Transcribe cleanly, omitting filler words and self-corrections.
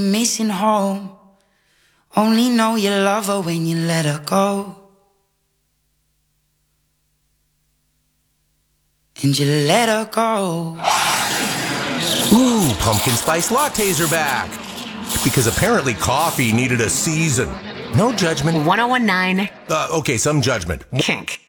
Missing home. Only know you love her when you let her go. And you let her go. Ooh, pumpkin spice lattes are back. Because apparently coffee needed a season. No judgment. 1019 Okay, some judgment. Kink.